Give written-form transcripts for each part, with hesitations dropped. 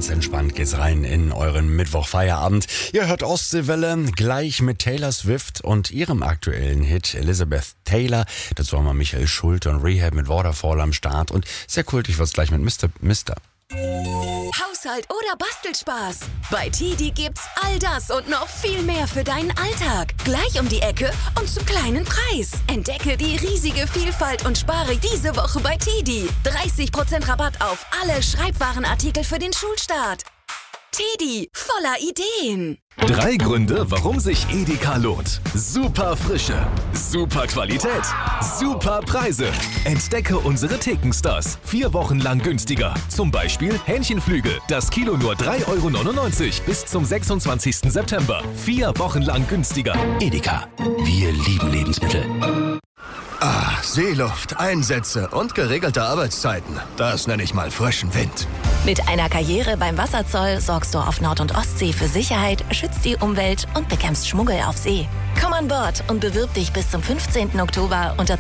Ganz entspannt geht's rein in euren Mittwochfeierabend. Ihr hört Ostseewelle gleich mit Taylor Swift und ihrem aktuellen Hit Elizabeth Taylor. Dazu haben wir Michael Schulte und Rehab mit Waterfall am Start. Und sehr kultig wird's gleich mit Mr. Haushalt oder Bastelspaß? Bei Tidi gibt's all das und noch viel mehr für deinen Alltag. Gleich um die Ecke und zum kleinen Preis. Entdecke die riesige Vielfalt und spare diese Woche bei Tidi. 30% Rabatt auf alle Schreibwarenartikel für den Schulstart. Tidi, voller Ideen. 3 Gründe, warum sich Edeka lohnt. Super Frische, super Qualität, super Preise. Entdecke unsere Thekenstars. 4 Wochen lang günstiger. Zum Beispiel Hähnchenflügel. Das Kilo nur 3,99 € bis zum 26. September. 4 Wochen lang günstiger. Edeka, wir lieben Lebensmittel. Seeluft, Einsätze und geregelte Arbeitszeiten. Das nenne ich mal frischen Wind. Mit einer Karriere beim Wasserzoll sorgst du auf Nord- und Ostsee für Sicherheit, schützt die Umwelt und bekämpfst Schmuggel auf See. Komm an Bord und bewirb dich bis zum 15. Oktober unter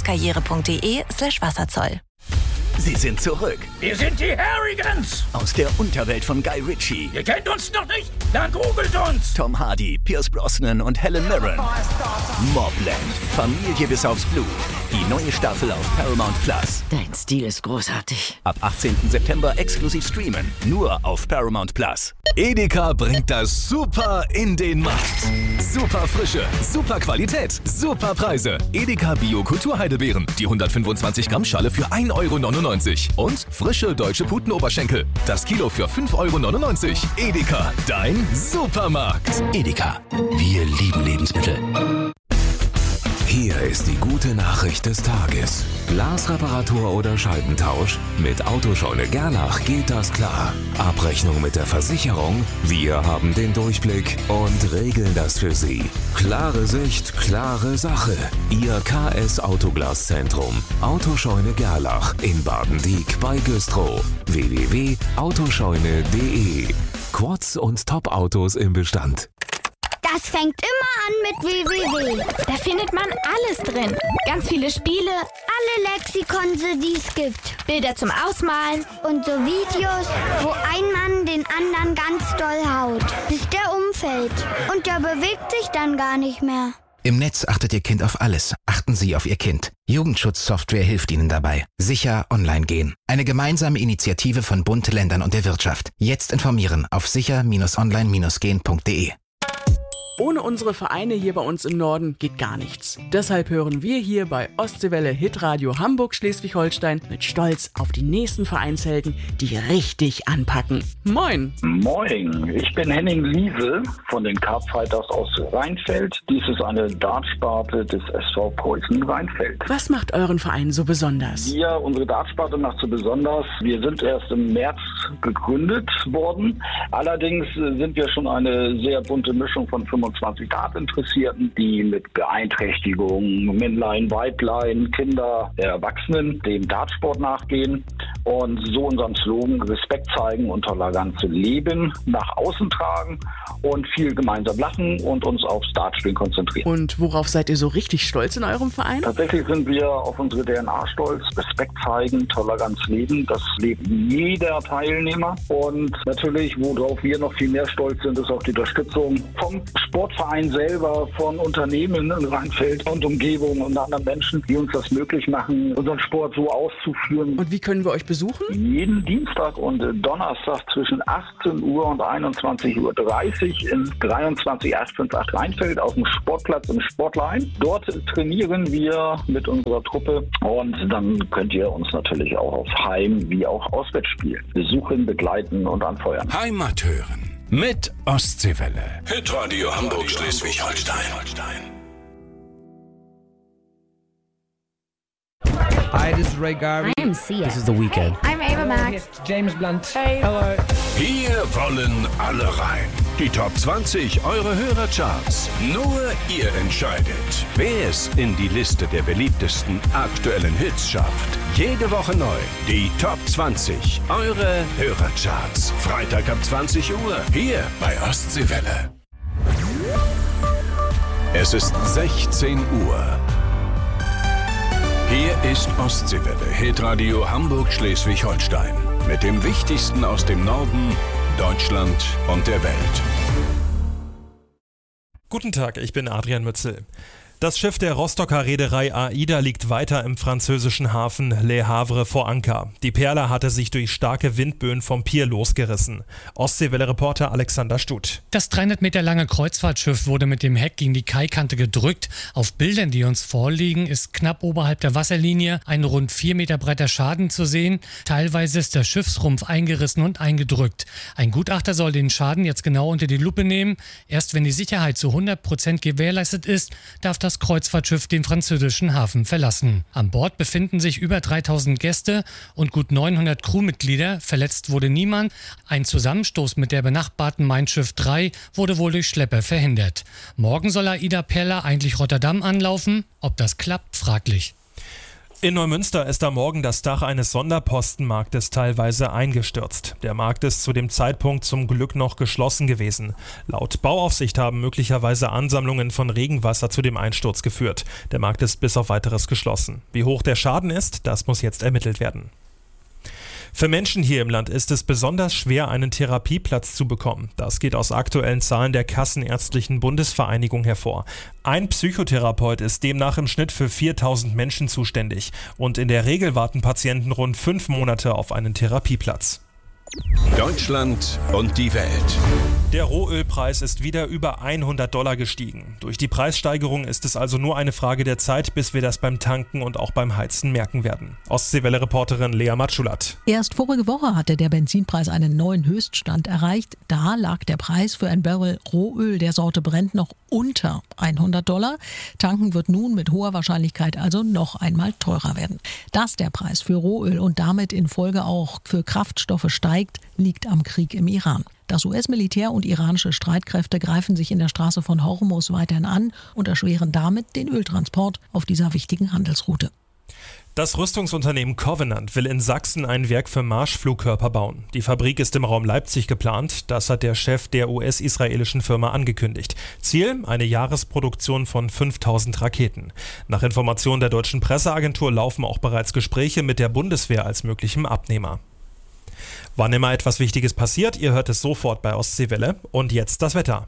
zoll-karriere.de/Wasserzoll. Sie sind zurück Wir sind die Harrigans. aus der Unterwelt von Guy Ritchie. Ihr kennt uns noch nicht? Dann googelt uns. Tom Hardy, Pierce Brosnan und Helen Mirren. Mobland, Familie bis aufs Blut. Die neue Staffel auf Paramount Plus. Dein Stil ist großartig. Ab 18. September exklusiv streamen. Nur auf Paramount Plus. Edeka bringt das Super in den Markt. Super Frische, super Qualität, super Preise. Edeka Bio Kulturheidelbeeren. Die 125 Gramm Schale für 1,99 € Und frische deutsche Putenoberschenkel. Das Kilo für 5,99 €. Edeka, dein Supermarkt. Edeka, wir lieben Lebensmittel. Hier ist die gute Nachricht des Tages. Glasreparatur oder Scheibentausch? Mit Autoscheune Gerlach geht das klar. Abrechnung mit der Versicherung? Wir haben den Durchblick und regeln das für Sie. Klare Sicht, klare Sache. Ihr KS Autoglaszentrum. Autoscheune Gerlach in Baden-Dieck bei Güstrow. www.autoscheune.de. Quads und Top-Autos im Bestand. Das fängt immer an mit www. Da findet man alles drin. Ganz viele Spiele, alle Lexikonse, die es gibt. Bilder zum Ausmalen und so Videos, wo ein Mann den anderen ganz doll haut, bis der umfällt. Und der bewegt sich dann gar nicht mehr. Im Netz achtet Ihr Kind auf alles. Achten Sie auf Ihr Kind. Jugendschutzsoftware hilft Ihnen dabei. Sicher online gehen. Eine gemeinsame Initiative von Bund, Ländern und der Wirtschaft. Jetzt informieren auf sicher-online-gehen.de. Ohne unsere Vereine hier bei uns im Norden geht gar nichts. Deshalb hören wir hier bei Ostseewelle Hitradio Hamburg-Schleswig-Holstein mit Stolz auf die nächsten Vereinshelden, die richtig anpacken. Moin! Moin, ich bin Henning Liese von den Karpfighters aus Rheinfeld. Dies ist eine Dartsparte des SV Preußen Rheinfeld. Was macht euren Verein so besonders? Unsere Dartsparte macht so besonders. Wir sind erst im März gegründet worden. Allerdings sind wir schon eine sehr bunte Mischung von 25 Dartinteressierten, die mit Beeinträchtigungen, Männlein, Weiblein, Kinder, Erwachsenen dem Dartsport nachgehen und so unseren Slogan Respekt zeigen und Toleranz leben nach außen tragen und viel gemeinsam lachen und uns aufs Dartspielen konzentrieren. Und worauf seid ihr so richtig stolz in eurem Verein? Tatsächlich sind wir auf unsere DNA stolz. Respekt zeigen, Toleranz leben, das lebt jeder Teilnehmer. Und natürlich, worauf wir noch viel mehr stolz sind, ist auch die Unterstützung vom Sportverein selber, von Unternehmen in Rheinfeld und Umgebung und anderen Menschen, die uns das möglich machen, unseren Sport so auszuführen. Und wie können wir euch besuchen? Jeden Dienstag und Donnerstag zwischen 18 Uhr und 21:30 Uhr in 23858 Rheinfeld auf dem Sportplatz im Sportlein. Dort trainieren wir mit unserer Truppe und dann könnt ihr uns natürlich auch auf Heim- wie auch Auswärtsspielen besuchen, begleiten und anfeuern. Heimat hören mit Ostseewelle. Hitradio Hamburg-Schleswig-Holstein. Hi, this is Ray Garvey. I'm Sia. This is The Weeknd. I'm Ava Max. James Blunt. Hey. Hello. Hier wollen alle rein. Die Top 20 eure Hörercharts. Nur ihr entscheidet, wer es in die Liste der beliebtesten aktuellen Hits schafft. Jede Woche neu. Die Top 20 eure Hörercharts. Freitag ab 20 Uhr. Hier bei Ostseewelle. Es ist 16 Uhr. Hier ist Ostseewelle, Hitradio Hamburg-Schleswig-Holstein. mit dem Wichtigsten aus dem Norden, Deutschland und der Welt. Guten Tag, ich bin Adrian Mützel. Das Schiff der Rostocker Reederei AIDA liegt weiter im französischen Hafen Le Havre vor Anker. Die Perla hatte sich durch starke Windböen vom Pier losgerissen. Ostseewelle-Reporter Alexander Stuth. Das 300 Meter lange Kreuzfahrtschiff wurde mit dem Heck gegen die Kaikante gedrückt. Auf Bildern, die uns vorliegen, ist knapp oberhalb der Wasserlinie ein rund 4 Meter breiter Schaden zu sehen. Teilweise ist der Schiffsrumpf eingerissen und eingedrückt. Ein Gutachter soll den Schaden jetzt genau unter die Lupe nehmen. Erst wenn die Sicherheit zu 100% gewährleistet ist, darf das Kreuzfahrtschiff den französischen Hafen verlassen. An Bord befinden sich über 3000 Gäste und gut 900 Crewmitglieder. Verletzt wurde niemand. Ein Zusammenstoß mit der benachbarten Mein Schiff 3 wurde wohl durch Schlepper verhindert. Morgen soll AIDA Perla eigentlich Rotterdam anlaufen. Ob das klappt, fraglich. In Neumünster ist am Morgen das Dach eines Sonderpostenmarktes teilweise eingestürzt. Der Markt ist zu dem Zeitpunkt zum Glück noch geschlossen gewesen. Laut Bauaufsicht haben möglicherweise Ansammlungen von Regenwasser zu dem Einsturz geführt. Der Markt ist bis auf Weiteres geschlossen. Wie hoch der Schaden ist, das muss jetzt ermittelt werden. Für Menschen hier im Land ist es besonders schwer, einen Therapieplatz zu bekommen. Das geht aus aktuellen Zahlen der Kassenärztlichen Bundesvereinigung hervor. Ein Psychotherapeut ist demnach im Schnitt für 4000 Menschen zuständig. Und in der Regel warten Patienten rund 5 Monate auf einen Therapieplatz. Deutschland und die Welt. Der Rohölpreis ist wieder über $100 gestiegen. Durch die Preissteigerung ist es also nur eine Frage der Zeit, bis wir das beim Tanken und auch beim Heizen merken werden. Ostseewelle-Reporterin Lea Matschulat. Erst vorige Woche hatte der Benzinpreis einen neuen Höchststand erreicht. Da lag der Preis für ein Barrel Rohöl der Sorte Brent noch unter $100. Tanken wird nun mit hoher Wahrscheinlichkeit also noch einmal teurer werden. Dass der Preis für Rohöl und damit in Folge auch für Kraftstoffe steigt, liegt am Krieg im Iran. Das US-Militär und iranische Streitkräfte greifen sich in der Straße von Hormuz weiterhin an und erschweren damit den Öltransport auf dieser wichtigen Handelsroute. Das Rüstungsunternehmen Covenant will in Sachsen ein Werk für Marschflugkörper bauen. Die Fabrik ist im Raum Leipzig geplant. Das hat der Chef der US-israelischen Firma angekündigt. Ziel: eine Jahresproduktion von 5000 Raketen. Nach Informationen der deutschen Presseagentur laufen auch bereits Gespräche mit der Bundeswehr als möglichem Abnehmer. Wann immer etwas Wichtiges passiert, ihr hört es sofort bei Ostseewelle. Und jetzt das Wetter.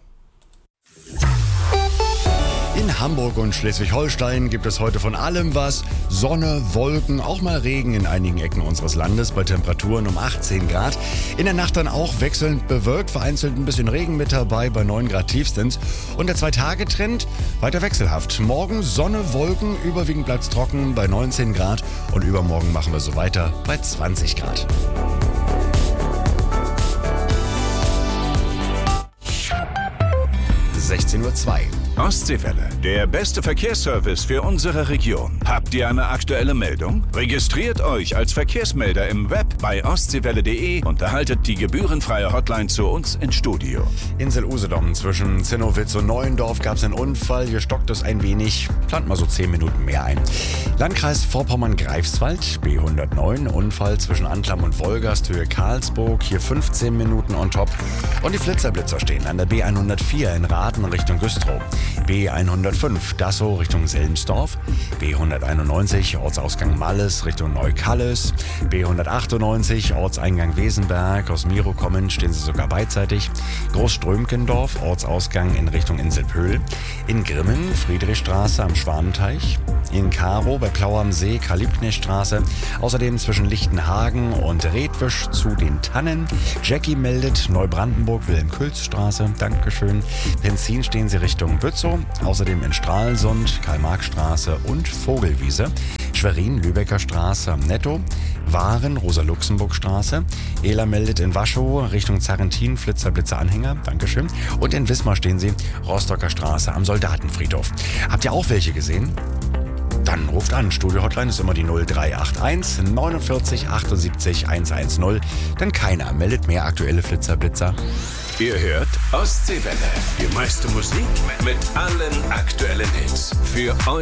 In Hamburg und Schleswig-Holstein gibt es heute von allem was. Sonne, Wolken, auch mal Regen in einigen Ecken unseres Landes bei Temperaturen um 18 Grad. In der Nacht dann auch wechselnd bewölkt, vereinzelt ein bisschen Regen mit dabei bei 9 Grad tiefstens. Und der 2-Tage-Trend weiter wechselhaft. Morgen Sonne, Wolken, überwiegend bleibt es trocken bei 19 Grad. Und übermorgen machen wir so weiter bei 20 Grad. (16:02 Uhr). Ostseewelle, der beste Verkehrsservice für unsere Region. Habt ihr eine aktuelle Meldung? Registriert euch als Verkehrsmelder im Web bei ostseewelle.de und erhaltet die gebührenfreie Hotline zu uns ins Studio. Insel Usedom zwischen Zinnowitz und Neuendorf gab es einen Unfall. Hier stockt es ein wenig. Plant mal so 10 Minuten mehr ein. Landkreis Vorpommern-Greifswald, B109. Unfall zwischen Anklam und Wolgast, Höhe Karlsburg. Hier 15 Minuten on top. Und die Flitzer-Blitzer stehen an der B104 in Raden Richtung Güstrow. B105 Dassow Richtung Selmsdorf, B191 Ortsausgang Malles Richtung Neukalles, B198 Ortseingang Wesenberg, aus Miro kommend stehen sie sogar beidseitig, Großströmkendorf Ortsausgang in Richtung Inselpöhl, in Grimmen Friedrichstraße am Schwanenteich, in Karow bei Plau am See Karl-Liebknecht-Straße, außerdem zwischen Lichtenhagen und Redwisch zu den Tannen. Jackie meldet Neubrandenburg Wilhelm-Külz-Straße, Dankeschön. Penzin stehen sie Richtung Bützow, außerdem in Stralsund, Karl-Marx-Straße und Vogelwiese, Schwerin, Lübecker Straße am Netto, Waren, Rosa-Luxemburg-Straße, Ela meldet in Waschow Richtung Zarrentin, Flitzer-Blitzer-Anhänger, Dankeschön, und in Wismar stehen sie, Rostocker Straße am Soldatenfriedhof. Habt ihr auch welche gesehen? Dann ruft an. Studio-Hotline ist immer die 0381 49 78 110. Denn keiner meldet mehr aktuelle Flitzer-Blitzer. Ihr hört Ostseewelle. Die meiste Musik mit allen aktuellen Hits. Für euch.